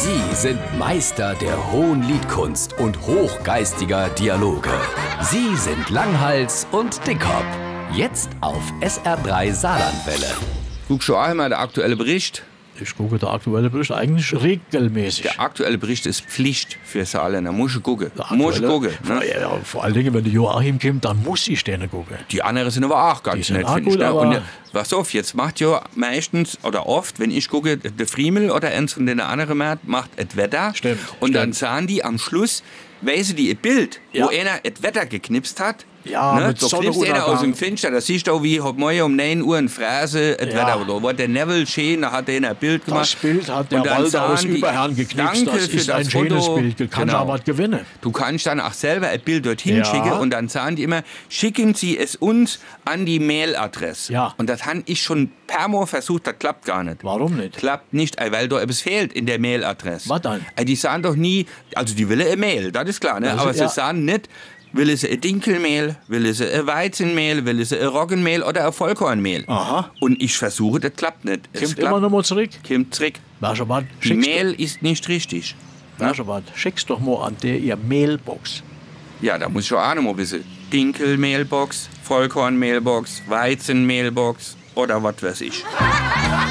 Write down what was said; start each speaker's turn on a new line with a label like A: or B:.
A: Sie sind Meister der hohen Liedkunst und hochgeistiger Dialoge. Sie sind Langhals und Dickhop. Jetzt auf SR3 Saarlandwelle.
B: Guck schon einmal der aktuelle Bericht.
C: Ich gucke der aktuelle Bericht eigentlich regelmäßig.
B: Der aktuelle Bericht ist Pflicht für Saarländer. Muss ich gucken. Muss ich gucken. Ne?
C: Ja, vor allen Dingen, wenn der Joachim kommt, dann muss ich denen gucken.
B: Die anderen sind aber auch ganz
C: sind
B: nett,
C: auch
B: finde ich.
C: gut,
B: Ne?
C: aber-
B: Und pass auf, jetzt macht ja meistens oder oft, wenn ich gucke, der Friemel oder eins von den anderen macht et Wetter.
C: Stimmt,
B: Und dann
C: stimmt.
B: sahen die am Schluss, weisen die ein Bild,
C: Ja.
B: wo einer et Wetter geknipst hat.
C: Ja,
B: Ne?
C: mit
B: So knipst einer aus dem
C: Sonnenuntergang.
B: Fenster, das siehst du auch wie heute Morgen um 9 Uhr in Fräse et
C: Ja.
B: Wetter. Da war der Neville schön, da hat er ein Bild gemacht.
C: Das Bild hat der
B: Und dann
C: Walter aus
B: sahen die,
C: Überherrn geknipst.
B: Danke
C: Das
B: für
C: ist
B: das
C: ein schönes
B: Foto.
C: Bild. Kann
B: Genau.
C: aber was gewinnen.
B: Du kannst dann auch selber ein Bild dorthin
C: Ja.
B: schicken und dann sagen die immer, schicken Sie es uns an die Mailadresse.
C: Ja.
B: Und das habe ich schon per Mal versucht, das klappt gar nicht.
C: Warum nicht?
B: Klappt nicht, weil da etwas fehlt in der Mailadresse.
C: Was dann?
B: Die sagen doch nie, also die wollen eine Mail, das ist klar, ne?
C: Also,
B: Aber
C: ja.
B: sie sagen nicht, will sie ein Dinkelmehl, will sie ein Weizenmehl, will sie ein Roggenmehl oder ein Vollkornmehl.
C: Aha.
B: Und ich versuche, das klappt nicht. Es
C: Kommt
B: klappt,
C: immer noch mal zurück.
B: kommt zurück.
C: Weißt du was?
B: Die Mehl ist nicht richtig.
C: Weißt du was? Schick's doch mal an der ihr Mailbox.
B: Ja, da muss ich auch noch mal wissen. Dinkelmehlbox, Vollkornmehlbox, Weizenmehlbox oder was weiß ich.